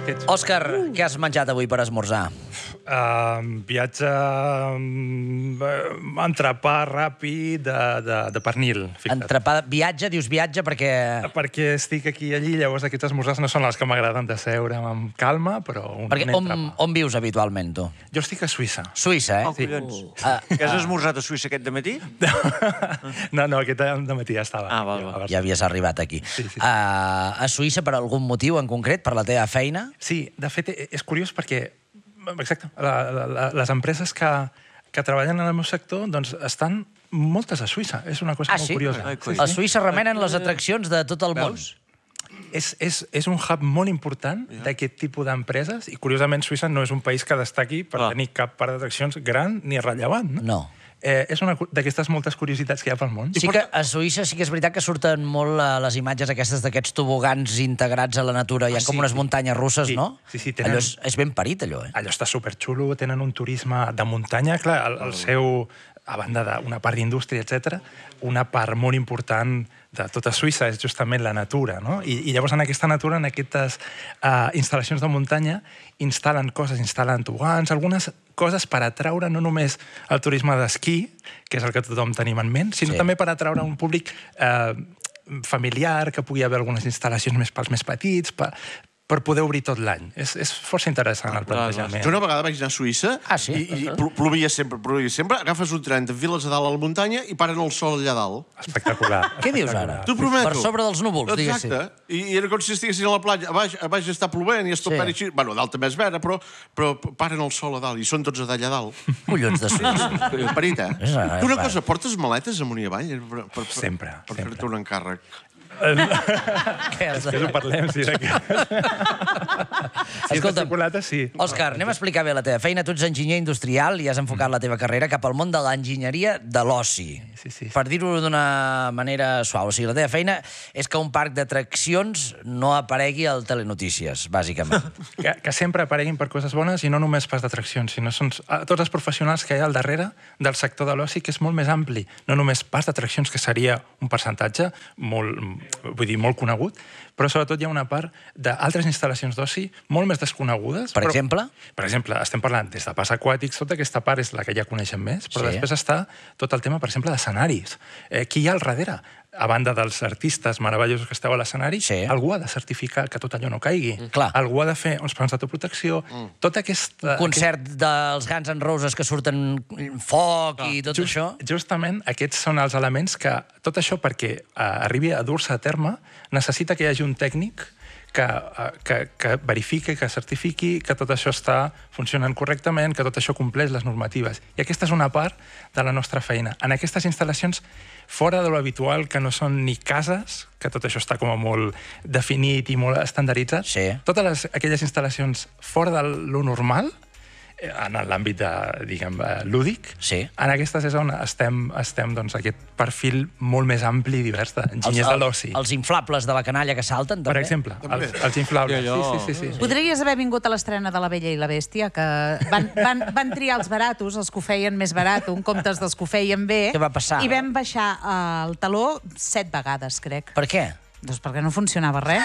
Òscar, què has menjat avui per esmorzar? Viatge entrepà ràpid de pernil. Entrepà, viatge, dius viatge perquè... Perquè estic aquí i allí, llavors aquests esmorzars no són els que m'agraden de seure amb calma, però un entrepà. On vius habitualment, tu? Jo estic a Suïssa. Suïssa, eh? Oh, collons. Que has esmorzat a Suïssa aquest dematí? No, aquest dematí ja estava. Val. Ja havies arribat aquí. Sí. A Suïssa per algun motiu en concret, per la teva feina? Sí, de fet, és curiós perquè, exacte, les empreses que treballen en el meu sector doncs estan moltes a Suïssa. És una cosa molt curiosa. A Suïssa remenen les atraccions de tot el món. És un hub molt important d'aquest tipus d'empreses i, curiosament, Suïssa no és un país que destaqui per tenir cap part d'atraccions gran ni rellevant. No. És una d'aquestes moltes curiositats que hi ha pel món. Sí que a Suïssa sí que és veritat que surten molt les imatges aquestes d'aquests tobogans integrats a la natura. Hi ha com unes muntanyes russes, no? Sí. Allò és ben parit, allò, eh? Allò està superxulo, tenen un turisme de muntanya, clar, el seu... a banda d'una part d'indústria, etc., una part molt important de tota Suïssa és justament la natura, no? I llavors en aquesta natura, en aquestes instal·lacions de muntanya, instal·len coses, instal·len tobogans, algunes coses per atraure no només el turisme d'esquí, que és el que tothom tenim en ment, sinó també per atraure un públic familiar, que pugui haver algunes instal·lacions pels més petits, per poder obrir tot l'any. És força interessant el plantejament. Jo una vegada vaig anar a Suïssa i plovia sempre. Agafes un tren, t'enfiles a dalt a la muntanya i paren el sol allà dalt. Espectacular. Què dius ara? T'ho prometo. Per sobre dels núvols, diguéssim. Exacte. I era com si estiguessin a la platja. A baix està plovent i es tot així. Bueno, a dalt també és vera, però paren el sol a dalt i són tots d'allà dalt. Collons de Suïssa. Parit, eh? Una cosa, portes maletes amunt i avall? Sempre. Per fer-te un encàrrec. Després ho parlem, sí. Escolta'm, sí. Òscar, anem a explicar bé la teva feina. Tu ets enginyer industrial i has enfocat la teva carrera cap al món de l'enginyeria de l'oci. Sí. Per dir-ho d'una manera suau. O sigui, la teva feina és que un parc d'atraccions no aparegui al Telenotícies, bàsicament. Que sempre apareguin per coses bones i no només pas d'atraccions, sinó són tots els professionals que hi ha al darrere del sector de l'oci, que és molt més ampli. No només pas d'atraccions, que seria un percentatge molt conegut, però sobretot hi ha una part d'altres instal·lacions d'oci molt més desconegudes. Per exemple? Per exemple, estem parlant des de parcs aquàtics, tota aquesta part és la que ja coneixem més, però després està tot el tema, per exemple, d'escenaris. Qui hi ha al darrere? A banda dels artistes meravellosos que esteu a l'escenari, algú ha de certificar que tot allò no caigui. Algú ha de fer uns plans d'autoprotecció. Tot aquest... Un concert dels Guns N' Roses que surten foc i tot això. Justament aquests són els elements que tot això, perquè arribi a dur-se a terme, necessita que hi hagi un tècnic que verifiqui, que certifiqui que tot això està funcionant correctament, que tot això compleix les normatives. I aquesta és una part de la nostra feina. En aquestes instal·lacions, fora de lo habitual, que no són ni cases, que tot això està com a molt definit i molt estandarditzat, totes aquelles instal·lacions fora de lo normal, en l'àmbit, diguem, lúdic, en aquestes és on estem aquest perfil molt més ampli i divers d'enginyers de l'oci. Els inflables de la canalla que salten, també? Per exemple, els inflables. Sí. Podries haver vingut a l'estrena de La Bella i la Bèstia, que van triar els baratos, els que ho feien més barat, en comptes dels que ho feien bé. Què va passar? I vam baixar el taló 7 vegades, crec. Per què? Doncs perquè no funcionava res.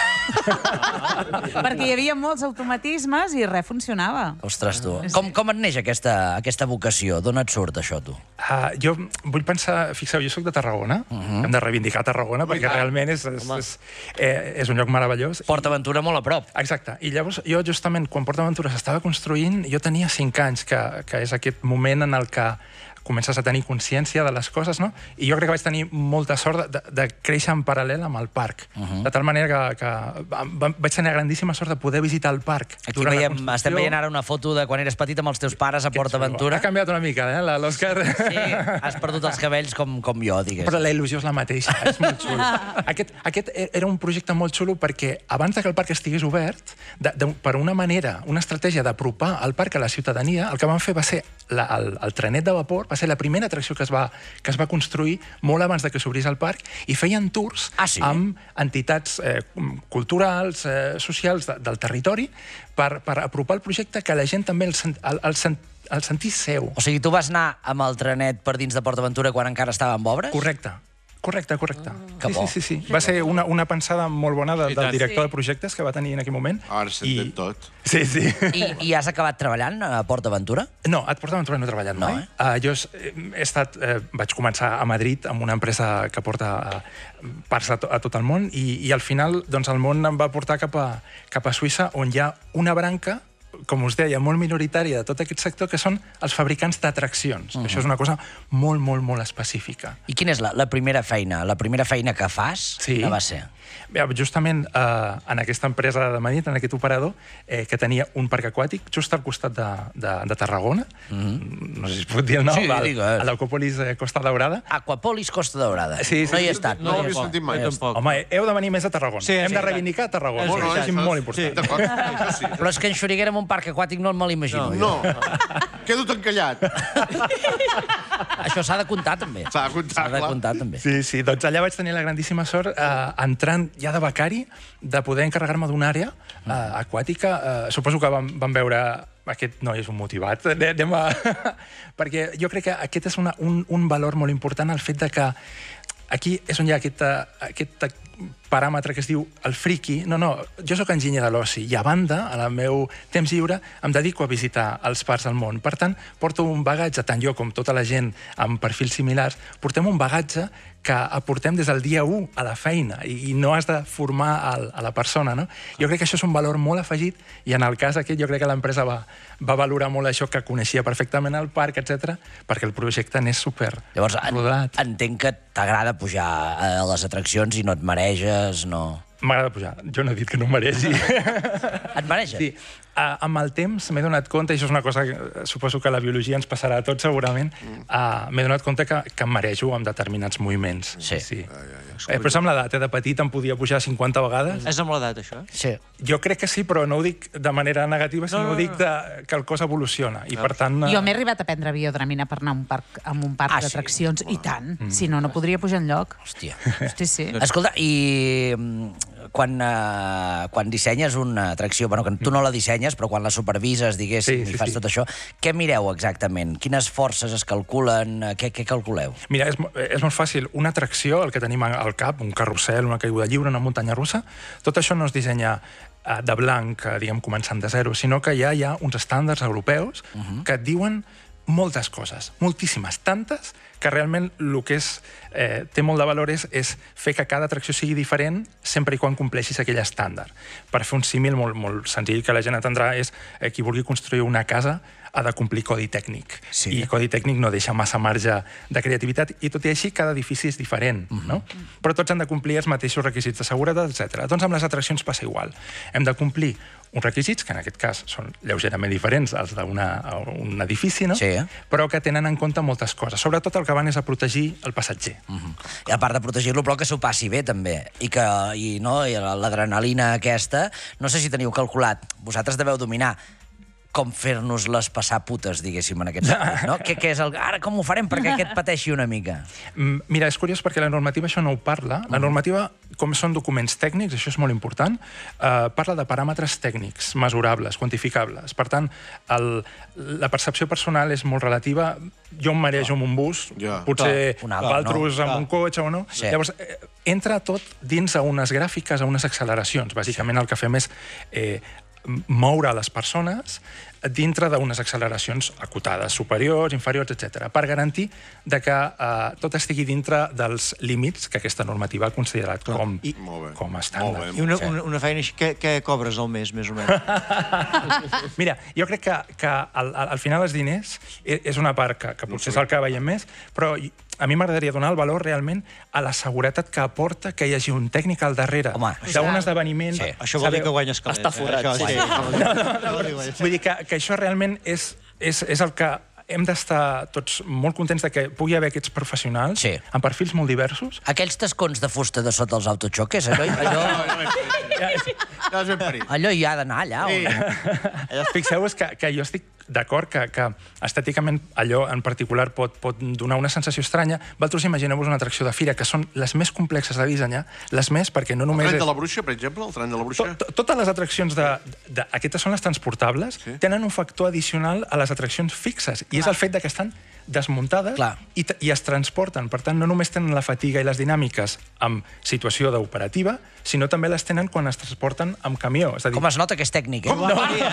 Perquè hi havia molts automatismes i res funcionava. Ostres, tu. Com et neix aquesta vocació? D'on et surt això, tu? Jo vull pensar... Fixeu, jo soc de Tarragona. Hem de reivindicar Tarragona perquè realment és un lloc meravellós. PortAventura molt a prop. Exacte. I llavors, jo justament, quan PortAventura s'estava construint, jo tenia 5 anys, que és aquest moment en el que comences a tenir consciència de les coses, no? I jo crec que vaig tenir molta sort de créixer en paral·lel amb el parc. De tal manera que vaig tenir la grandíssima sort de poder visitar el parc. Aquí estem veient ara una foto de quan eres petit amb els teus pares a PortAventura. Ha canviat una mica, l'Òscar. Sí, has perdut els cabells com jo, digués. Però la il·lusió és la mateixa, és molt xulo. Aquest era un projecte molt xulo perquè abans que el parc estigués obert, per una manera, una estratègia d'apropar el parc a la ciutadania, el que van fer va ser el trenet de vapor, va ser la primera atracció que es va construir molt abans de que s'obrís el parc, i feien tours amb entitats culturals, socials del territori per apropar el projecte, que la gent també el sentís seu. O sigui, tu vas anar amb el trenet per dins de PortAventura quan encara estava en obres? Correcte. Correcte. Que bo. Sí. Va ser una pensada molt bona del director de projectes que va tenir en aquell moment. Ara s'entén tot. Sí. I has acabat treballant a PortAventura? No, a PortAventura no he treballat mai. Jo vaig començar a Madrid amb una empresa que porta parts a tot el món i al final doncs, el món em va portar cap a Suïssa, on hi ha una branca, com us deia, molt minoritària de tot aquest sector, que són els fabricants d'atraccions. Això és una cosa molt específica. I quina és la primera feina? La primera feina que fas, quina va ser? Bé, justament en aquesta empresa de Madrid, en aquest operador, que tenia un parc aquàtic just al costat de Tarragona, no sé si es pot dir el nom, a l'Aquàpolis Costa Daurada. Aquàpolis Costa Daurada. Sí. No hi he estat. No l'havia sentit mai. Home, heu de venir més a Tarragona. Hem de reivindicar Tarragona. Això és molt important. D'acord, això sí. Però és que en Xuriguera, en un parc aquàtic, no me l'imagino. No, quedo encallat. Això s'ha de comptar, també. S'ha de comptar, clar. Sí, doncs allà vaig tenir la grandíssima sort, entrant ja de becari, de poder encarregar-me d'una àrea aquàtica. Suposo que van veure aquest noi és un motivat. Perquè jo crec que aquest és un valor molt important, el fet de que aquí és on hi ha aquest paràmetre que es diu el friki. No, jo sóc enginyer de l'oci i a banda, al meu temps lliure, em dedico a visitar els parcs del món. Per tant, porto un bagatge, tant jo com tota la gent amb perfils similars, portem un bagatge que aportem des del dia 1 a la feina i no has de formar a la persona, no? Jo crec que això és un valor molt afegit i en el cas aquest jo crec que l'empresa va valorar molt això, que coneixia perfectament el parc, etc, perquè el projecte n'és super Llavors, rodat. entenc que t'agrada pujar a les atraccions i no et mareges, no... M'agrada pujar. Jo no he dit que no em mereixi. Et mareges? Sí. Amb el temps m'he donat compte, i això és una cosa que suposo que la biologia ens passarà a tots segurament, m'he donat compte que em marejo amb determinats moviments. Sí. Però és amb l'edat, de petit em podia pujar 50 vegades. És amb l'edat, això? Sí. Jo crec que sí, però no ho dic de manera negativa, sinó ho dic que el cos evoluciona. I per tant... Jo m'he arribat a prendre biodramina per anar a un parc d'atraccions, i tant. Si no, no podria pujar enlloc. Hòstia. Sí. Escolta, i quan dissenyes una atracció, bueno, que tu no la dissenyes, però quan la supervises, diguéssim, i fas tot això, què mireu exactament? Quines forces es calculen? Què calculeu? Mira, és molt fàcil. Una atracció, el que tenim al cap, un carrusel, una caiguda lliure, una muntanya russa, tot això no es dissenya de blanc, diguem, començant de zero, sinó que ja hi ha uns estàndards europeus que et diuen moltes coses, moltíssimes, tantes, que realment el que té molt de valor és fer que cada atracció sigui diferent sempre i quan compleixis aquell estàndard. Per fer un símil molt senzill que la gent entendrà és qui vulgui construir una casa ha de complir codi tècnic. I codi tècnic no deixa massa marge de creativitat i tot i així cada edifici és diferent, no? Però tots han de complir els mateixos requisits de seguretat, etc. Doncs amb les atraccions passa igual. Hem de complir uns requisits, que en aquest cas són lleugerament diferents als d'un edifici, no? Sí. Però que tenen en compte moltes coses. Sobretot el que van és a protegir el passatger. I a part de protegir-lo, però que s'ho passi bé, també. I l'adrenalina aquesta, no sé si teniu calculat, vosaltres deveu dominar com fer-nos les passar putes, diguéssim, en aquest sentit, no? Què és el... Ara com ho farem perquè aquest pateixi una mica? Mira, és curiós perquè la normativa això no ho parla. La normativa, com són documents tècnics, això és molt important, parla de paràmetres tècnics, mesurables, quantificables. Per tant, la percepció personal és molt relativa. Jo em marejo amb un bus, potser altres amb un cotxe o no. Llavors, entra tot dins a unes gràfiques, a unes acceleracions. Bàsicament el que fem és moure les persones dintre d'unes acceleracions acotades, superiors, inferiors, etc., per garantir que tot estigui dintre dels límits que aquesta normativa ha considerat com estàndard. I una feina així, què cobres al mes, més o menys? Mira, jo crec que al final els diners és una part que potser és el que veiem més, però a mi m'agradaria donar el valor realment a la seguretat que aporta que hi hagi un tècnic al darrere d'un esdeveniment. Això vol dir que guanyes calés. Està forrat. Vull dir que això realment és el que hem d'estar tots molt contents de que pugui haver aquests professionals amb perfils molt diversos. Aquells tascons de fusta de sota els autoxoques, allò hi ha d'anar allà. Fixeu-vos que jo estic d'acord que estèticament allò en particular pot donar una sensació estranya. Vosaltres imagineu-vos una atracció de fira que són les més complexes de dissenyar, les més perquè no només... El tren de la bruixa, per exemple? El tren de la bruixa? Totes les atraccions aquestes són les transportables, tenen un factor addicional a les atraccions fixes, i és el fet que estan desmuntades i es transporten. Per tant, no només tenen la fatiga i les dinàmiques en situació d'operativa, sinó també les tenen quan es transporten amb camió. És a dir, Com es nota que és tècnic, eh?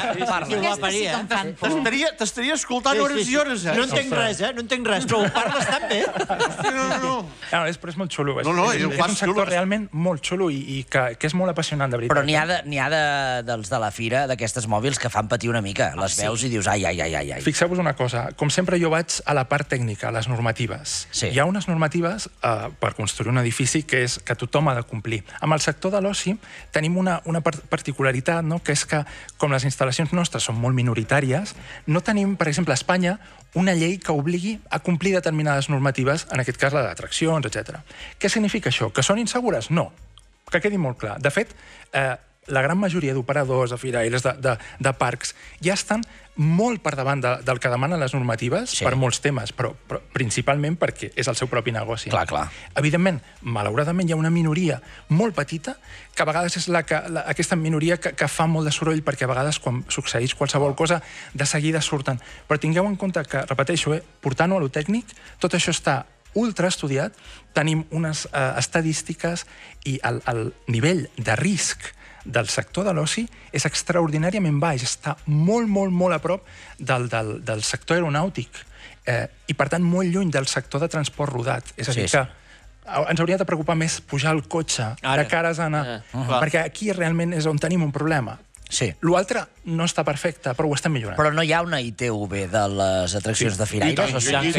T'estaria escoltant hores i hores, No entenc res, però ho parles tan bé. però és molt xulo. No, És un sector realment molt xulo i que és molt apassionant, de veritat. Però n'hi ha dels de la fira, d'aquestes mòbils, que fan patir una mica. Les veus i dius, ai. Fixeu-vos una cosa, com sempre jo vaig a la part tècnica, a les normatives. Hi ha unes normatives per construir un edifici que tothom ha de complir. Amb el sector de l'oci tenim una particularitat, que és que, com les instal·lacions nostres són molt minoritàries, no tenim, per exemple, a Espanya, una llei que obligui a complir determinades normatives, en aquest cas la d'atraccions, etc. Què significa això? Que són insegures? No. Que quedi molt clar. De fet, la gran majoria d'operadors, de firaires, de parcs, ja estan molt per davant del que demanen les normatives per molts temes, però principalment perquè és el seu propi negoci. Clar. Evidentment, malauradament, hi ha una minoria molt petita, que a vegades és aquesta minoria que fa molt de soroll, perquè a vegades, quan succeeix qualsevol cosa, de seguida surten. Però tingueu en compte que, repeteixo, portant-ho a lo tècnic, tot això està ultra estudiat, tenim unes estadístiques i el nivell de risc del sector de l'oci és extraordinàriament baix, està molt a prop del sector aeronàutic i, per tant, molt lluny del sector de transport rodat. És a dir, que ens hauria de preocupar més pujar el cotxe de cares a anar, perquè aquí realment és on tenim un problema. L'altre no està perfecte, però ho estem millorant. Però no hi ha una ITV de les atraccions de firaires?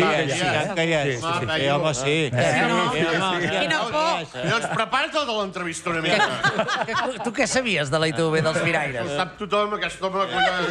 Home, sí. Quina por! Doncs prepara't de l'entrevista una mica. Tu què sabies de la ITV dels firaires? Ho sap tothom, aquest home...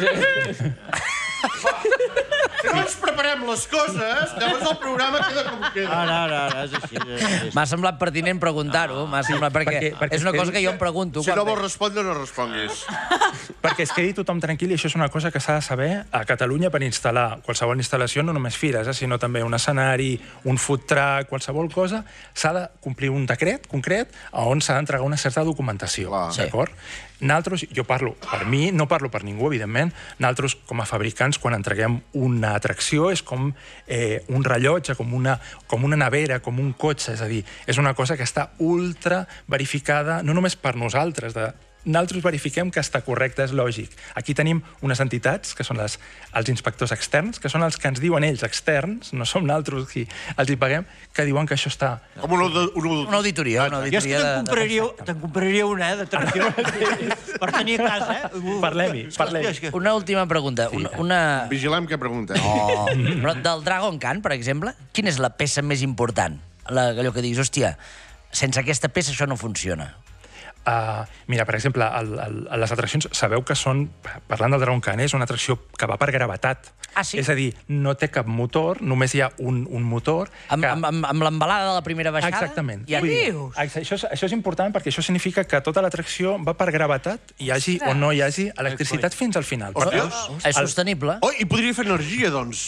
Si no ens preparem les coses, llavors el programa queda com queda. Ara, és així. M'ha semblat pertinent preguntar-ho, perquè és una cosa que jo em pregunto. Si no vols respondre, no responguis. Perquè es quedi tothom tranquil, i això és una cosa que s'ha de saber a Catalunya per instal·lar qualsevol instal·lació, no només fires, sinó també un escenari, un food truck, qualsevol cosa, s'ha de complir un decret concret on s'ha d'entregar una certa documentació, d'acord? Nosaltres, jo parlo per mi, no parlo per ningú, evidentment, nosaltres, com a fabricants, quan entreguem una atracció, és com un rellotge, com una nevera, com un cotxe, és a dir, és una cosa que està ultra verificada, no només per nosaltres, nosaltres verifiquem que està correcte, és lògic. Aquí tenim unes entitats, que són els inspectors externs, que són els que ens diuen ells externs, no som nosaltres qui els hi paguem, que diuen que això està... Com una auditoria. Jo és que te'n compraria una, d'atracció, per tenir a casa, Parlem-hi. Una última pregunta. Vigilem què pregunta. Però del Dragon Khan, per exemple, quina és la peça més important? Allò que diguis, hòstia, sense aquesta peça això no funciona. Mira, per exemple, les atraccions, sabeu que són, parlant del Dragon Khan, és una atracció que va per gravetat. És a dir, no té cap motor, només hi ha un motor... Amb l'embalada de la primera baixada? Exactament. Què dius? Això és important perquè això significa que tota l'atracció va per gravetat, hi hagi o no hi hagi electricitat fins al final. És sostenible. I podria fer energia, doncs.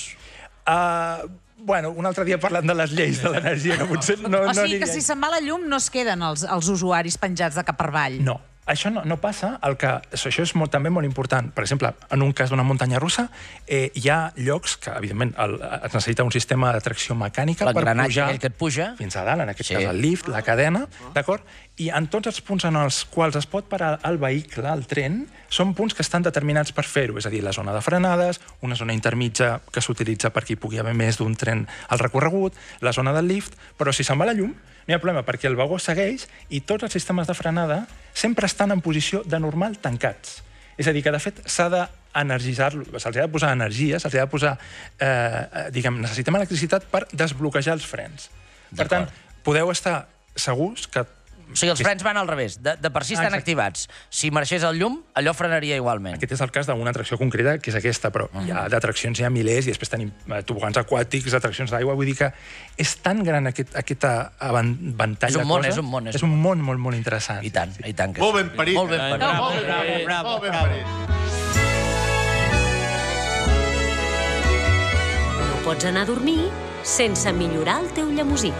Bueno, un altre dia parlant de les lleis de l'energia, que potser no O sigui que si se'n va la llum no es queden els usuaris penjats de cap per avall. No. Això no passa. Això és també molt important. Per exemple, en un cas d'una muntanya russa, hi ha llocs que, evidentment, es necessita un sistema de tracció mecànica per pujar que et puja fins a dalt, en aquest cas el lift, la cadena, d'acord? I en tots els punts en els quals es pot parar el vehicle, el tren, són punts que estan determinats per fer-ho, és a dir, la zona de frenades, una zona intermitja que s'utilitza perquè hi pugui haver més d'un tren al recorregut, la zona del lift, però si se'n va la llum, no hi ha problema, perquè el vagó segueix i tots els sistemes de frenada sempre estan en posició de normal tancats. És a dir, que de fet s'ha d'energitzar-lo, se'ls ha de posar energia, se'ls ha de posar, necessitem electricitat per desbloquejar els frens. Per tant, podeu estar segurs que... O sigui, els frens van al revés, de per si estan activats. Si marxés el llum, allò frenaria igualment. Aquest és el cas d'una atracció concreta, que és aquesta, però d'atraccions hi ha milers, i després tenim tobogans aquàtics, atraccions d'aigua, vull dir que és tan gran aquest ventall de coses. És un món. És un món molt interessant. I tant que sí. Molt ben parit. Molt ben parit. Bravo. No pots anar a dormir sense millorar el teu llemosí.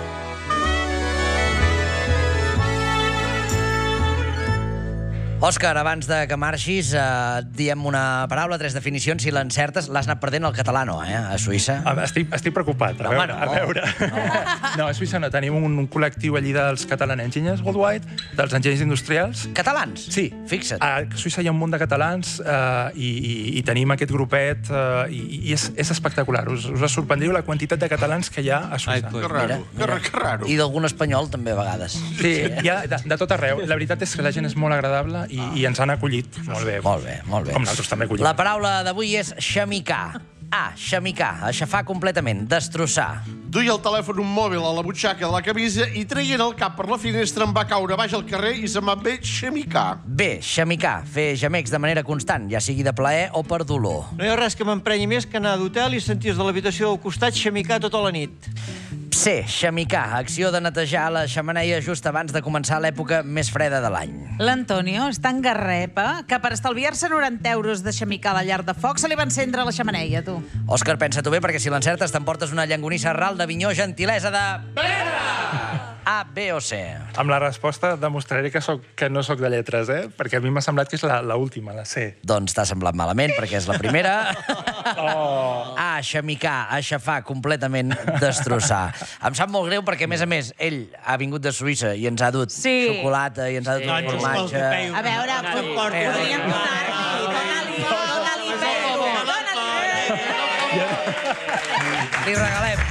Òscar, abans de que marxis, diem una paraula, 3 definicions. Si l'encertes, l'has anat perdent el català, no, a Suïssa? Estic preocupat. A veure. No, a Suïssa no. Tenim un col·lectiu allí dels Catalan Engineers Worldwide, dels enginyers industrials. Catalans? Sí. Fixa't. A Suïssa hi ha un munt de catalans i tenim aquest grupet i és espectacular. Us sorprendríeu la quantitat de catalans que hi ha a Suïssa. Que raro. I d'algun espanyol, també, a vegades. Sí, hi ha de tot arreu. La veritat és que la gent és molt agradable i ens han acollit molt bé. Molt bé, molt bé. Com nosaltres també acollim. La paraula d'avui és xamicar. Xamicar, aixafar completament, destrossar. Duia el telèfon un mòbil a la butxaca de la camisa i traient el cap per la finestra em va caure baix al carrer i se me'n ve xamicar. Bé, xamicar, fer gemecs de manera constant, ja sigui de plaer o per dolor. No hi ha res que m'emprenyi més que anar d'hotel i sentir de l'habitació del costat xamicar tota la nit. C, xamicar, acció de netejar la xemeneia just abans de començar l'època més freda de l'any. L'Antonio és tan garrepa que per estalviar-se 90 euros de xamicar a la llar de foc se li va encendre la xemeneia, tu. Òscar, pensa-t'ho bé, perquè si l'encertes t'emportes una llangonissa ral d'Avinyó, gentilesa de... A, B o C? Amb la resposta demostraré que no soc de lletres, perquè a mi m'ha semblat que és l'última, la C. Doncs t'ha semblat malament, perquè és la primera. A, xamicar, aixafar, completament destrossar. Em sap molt greu perquè, a més, ell ha vingut de Suïssa i ens ha dut xocolata i ens ha dut formatge. A veure, podríem donar-li, Li regalem.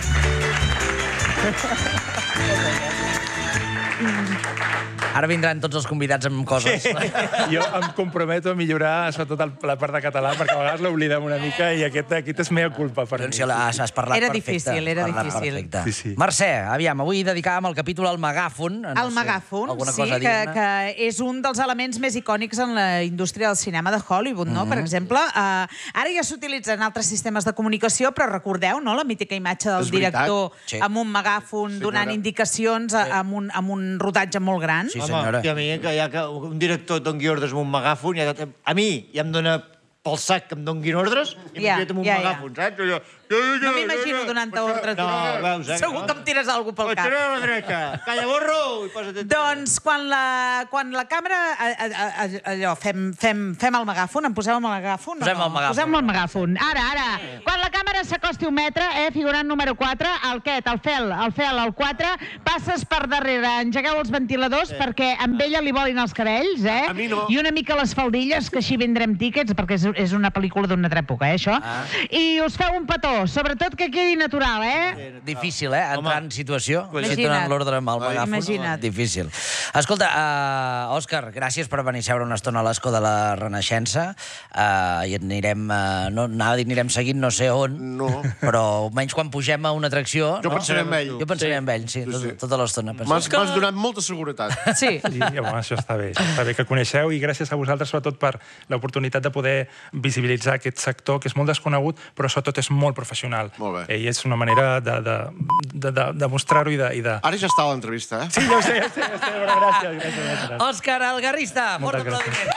Ara vindran tots els convidats amb coses. Jo em comprometo a millorar, sobretot la part de català, perquè a vegades l'oblidem una mica i aquest és mea culpa per mi. Has parlat perfecte. Era difícil. Sí. Mercè, aviam, avui dedicàvem el capítol al megàfon. El megàfon, sí, que és un dels elements més icònics en la indústria del cinema de Hollywood, no? Per exemple, ara ja s'utilitzen altres sistemes de comunicació, però recordeu, no?, la mítica imatge del director amb un megàfon donant indicacions amb un rodatge molt gran. Sí, senyora. Home, a mi, que ja que un director et doni ordres amb un megàfon, a mi ja em dona pel sac que em donin ordres i m'he fet amb un megàfon, saps? No m'imagino donant-te ordre. Segur que em tires alguna cosa pel cap. A la dreta, calla borro i posa't... Doncs quan la càmera... Allò, fem el megàfon, em posem el megàfon? Posem el megàfon. Posem el megàfon. Ara. Quan la càmera s'acosti 1 metre, figurant número 4, el fel, el 4, passes per darrere, engegueu els ventiladors perquè amb ella li volin els cabells, A mi no. I una mica les faldilles, que així vindrem tíquets, perquè és una pel·lícula d'una altra època, això. I us feu un petó, sobretot que quedi natural, Difícil, entrar en situació. Si et donen l'ordre amb el megàfon. Imagina't. Difícil. Escolta, Òscar, gràcies per venir a seure una estona a l'escó de la Renaixença. I et anirem... No, anava a dir anirem seguint no sé on, però almenys quan pugem a una atracció... Jo pensaré en ell. Jo pensaré en ell, sí, tota l'estona. M'has donat molta seguretat. Sí. Això està bé. Està bé que coneixeu i gràcies a vosaltres, sobretot, per l'oportunitat de poder visibilitzar aquest sector, que és molt desconegut, però sobretot és molt professional. Molt bé. I és una manera de mostrar-ho i de... Ara ja està l'entrevista, Sí, ja ho sé, però gràcies. Òscar Algarrista, fort aplaudiment.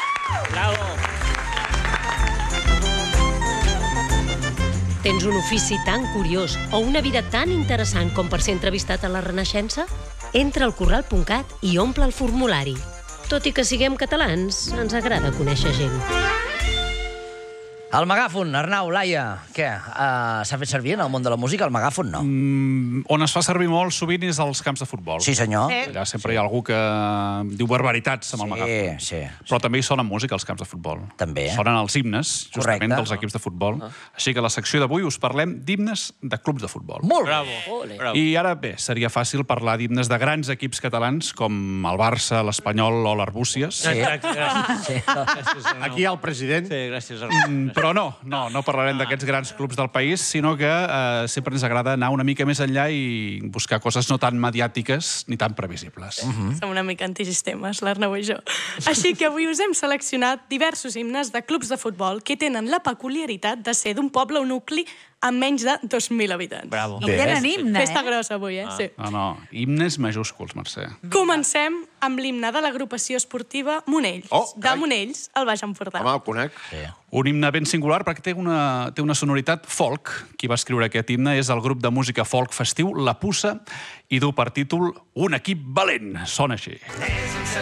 Tens un ofici tan curiós o una vida tan interessant com per ser entrevistat a la Renaixença? Entra al corral.cat i omple el formulari. Tot i que siguem catalans, ens agrada conèixer gent. El megàfon, Arnau, Laia, què? S'ha fet servir en el món de la música? El megàfon no. On es fa servir molt sovint és als camps de futbol. Sí, senyor. Allà sempre hi ha algú que diu barbaritats amb el megàfon. Sí. Però també hi sonen música als camps de futbol. També. Sonen els himnes, justament, Correcte. dels equips de futbol. Així que a la secció d'avui us parlem d'himnes de clubs de futbol. Molt bé. I ara, bé, seria fàcil parlar d'himnes de grans equips catalans com el Barça, l'Espanyol o l'Arbúcies. Sí. Aquí hi ha el president. Sí, gràcies, Arnau. Però no parlarem d'aquests grans clubs del país, sinó que sempre ens agrada anar una mica més enllà i buscar coses no tan mediàtiques ni tan previsibles. Som una mica antisistemes, l'Arnau i jo. Així que avui us hem seleccionat diversos himnes de clubs de futbol que tenen la peculiaritat de ser d'un poble o nucli amb menys de 2.000 habitants. Bravo. I tenen himne, Festa grossa avui, Sí. No, himnes majúsculs, Mercè. Comencem amb l'himne de l'agrupació esportiva Monells, de Monells, al Baix Empordà. Home, el conec. Un himne ben singular perquè té una sonoritat folk. Qui va escriure aquest himne és el grup de música folk festiu La Puça i du per títol Un equip valent. Sona així.